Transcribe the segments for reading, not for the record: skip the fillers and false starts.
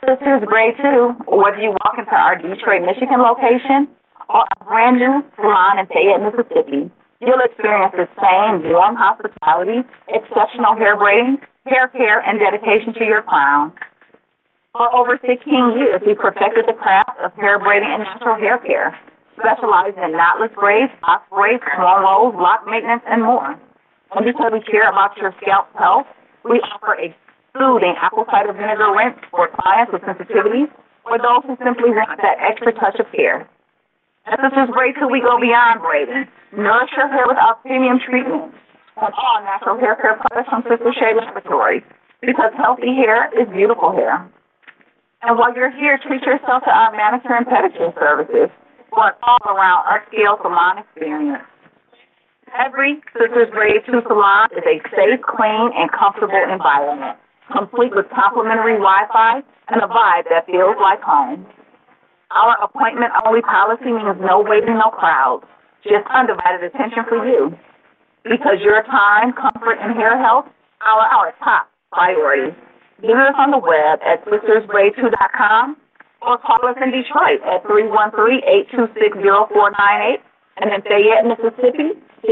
This is Grade 2. Whether you walk into our Detroit, Michigan location or a brand new salon in Fayette, Mississippi, you'll experience the same warm hospitality, exceptional hair braiding, hair care, and dedication to your crown. For over 16 years, we perfected the craft of hair braiding and natural hair care, specializing in knotless braids, box braids, small rolls, lock maintenance, and more. And because we care about your scalp health, we offer a soothing apple cider vinegar rinse for clients with sensitivities or those who simply want that extra touch of care. At Sisters Braid Till we go beyond braiding. Nourish your hair with our premium treatments and all natural hair care products from Sister Shea Laboratories, because healthy hair is beautiful hair. And while you're here, treat yourself to our manicure and pedicure services for an all-around upscale salon experience. Every Sisters Braid 2 salon is a safe, clean, and comfortable environment, complete with complimentary Wi-Fi and a vibe that feels like home. Our appointment-only policy means no waiting, no crowds, just undivided attention for you. Because your time, comfort, and hair health are our top priorities. Visit us on the web at sistersbraid2.com or call us in Detroit at 313-826-0498 and in Fayette, Mississippi,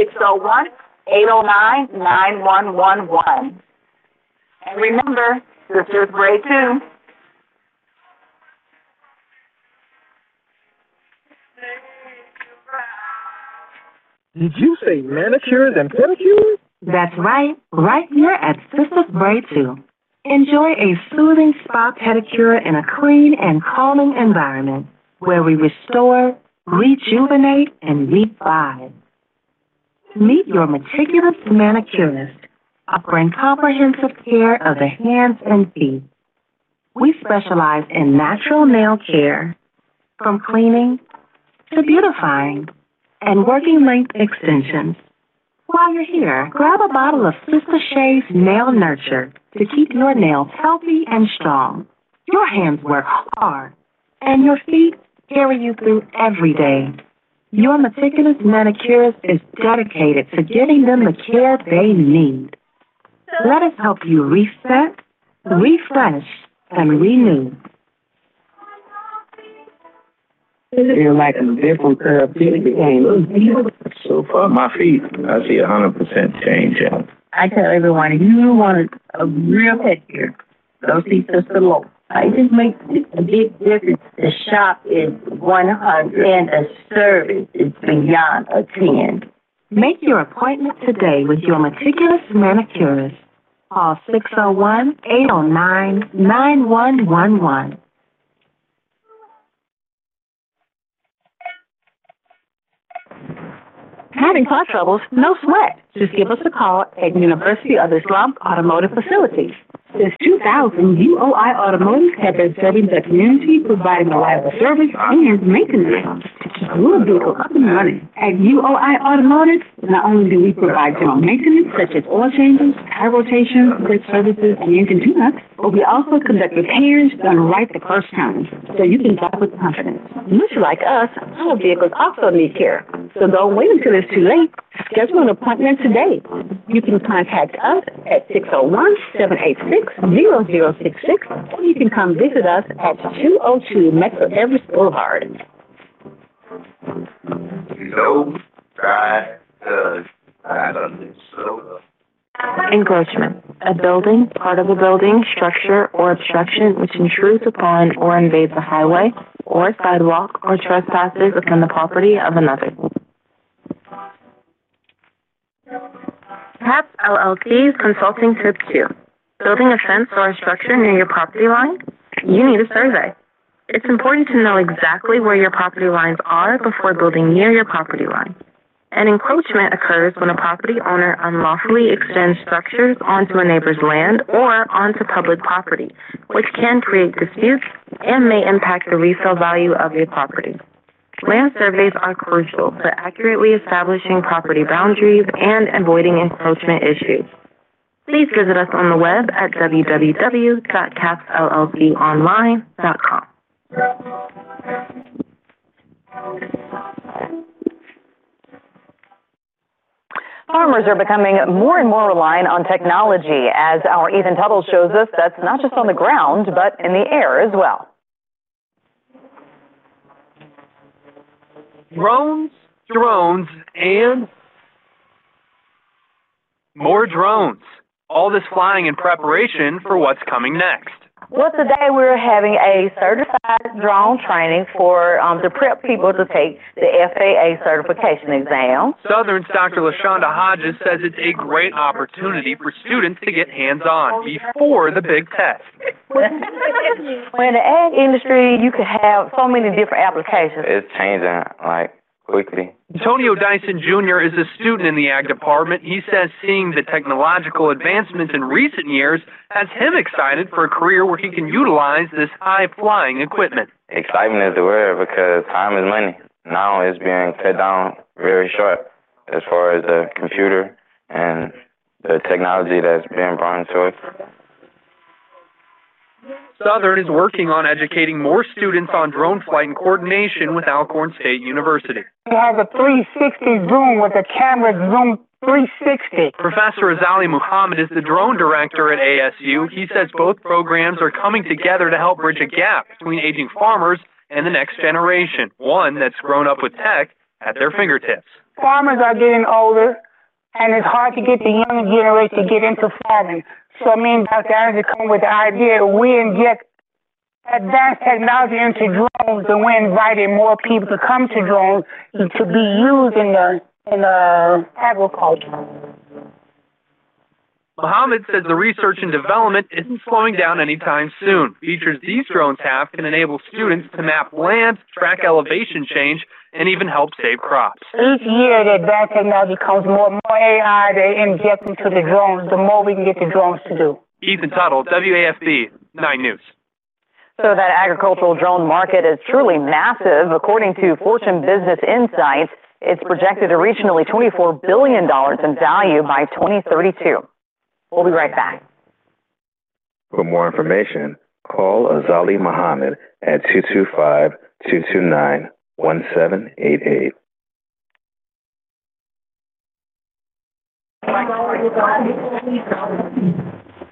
601-809-9111. And remember, Sisters Braid 2. Did you say manicures and pedicures? That's right here at Sisters Braid 2. Enjoy a soothing spa pedicure in a clean and calming environment where we restore, rejuvenate, and revive. Meet your meticulous manicurist, offering comprehensive care of the hands and feet. We specialize in natural nail care, from cleaning to beautifying and working length extensions. While you're here, grab a bottle of Sister Shea's Nail Nurture to keep your nails healthy and strong. Your hands work hard, and your feet carry you through every day. Your meticulous manicurist is dedicated to giving them the care they need. Let us help you reset, refresh, and renew. Feel like a different therapeutic game. So far, my feet, I see 100% change. I tell everyone, if you want a real pedicure, go see Sister Lo. It just makes a big difference. The shop is 100 and the service is beyond a 10. Make your appointment today with your meticulous manicurist. Call 601-809-9111. Having car troubles? No sweat. Just give us a call at University of Islam Automotive Facilities. Since 2000, UOI Automotive has been serving the community, providing reliable service and maintenance to keep your vehicle up and running. At UOI Automotive, not only do we provide general maintenance such as oil changes, tire rotations, brake services, and engine tune-ups, but we also conduct repairs done right the first time, so you can drive with confidence. Much like us, our vehicles also need care, so don't wait until it's too late. Schedule an appointment today. You can contact us at 601-786-0066, or you can come visit us at 202 Metro Everest Boulevard. No, try, so. Encroachment. A building, part of a building, structure, or obstruction which intrudes upon or invades a highway or sidewalk or trespasses upon the property of another. CAPS LLC's Consulting Tip 2. Building a fence or a structure near your property line? You need a survey. It's important to know exactly where your property lines are before building near your property line. An encroachment occurs when a property owner unlawfully extends structures onto a neighbor's land or onto public property, which can create disputes and may impact the resale value of your property. Land surveys are crucial for accurately establishing property boundaries and avoiding encroachment issues. Please visit us on the web at www.capsllconline.com. Farmers are becoming more and more reliant on technology. As our Ethan Tuttle shows us, that's not just on the ground, but in the air as well. Drones, and more drones. All this flying in preparation for what's coming next. Well, today we're having a certified drone training to prep people to take the FAA certification exam. Southern's Dr. LaShonda Hodges says it's a great opportunity for students to get hands-on before the big test. Well, in the ag industry, you could have so many different applications. It's changing, quickly. Antonio Dyson Jr. is a student in the ag department. He says seeing the technological advancements in recent years has him excited for a career where he can utilize this high-flying equipment. Excitement is the word because time is money. Now it's being cut down very short as far as the computer and the technology that's being brought into it. Southern is working on educating more students on drone flight in coordination with Alcorn State University. It has a 360 zoom with a camera zoom 360. Professor Azali Muhammad is the drone director at ASU. He says both programs are coming together to help bridge a gap between aging farmers and the next generation, one that's grown up with tech at their fingertips. Farmers are getting older, and it's hard to get the young generation to get into farming. So me and Dr. Anderson come with the idea we inject advanced technology into drones, and we invited more people to come to drones to be used in agriculture. Muhammad says the research and development isn't slowing down anytime soon. Features these drones have can enable students to map land, track elevation change, and even help save crops. Each year, the advanced technology comes more and more AI they inject into the drones, the more we can get the drones to do. Ethan Tuttle, WAFB 9 News. So that agricultural drone market is truly massive. According to Fortune Business Insights, it's projected to reach nearly $24 billion in value by 2032. We'll be right back. For more information, call Azali Muhammad at 225-229-1788.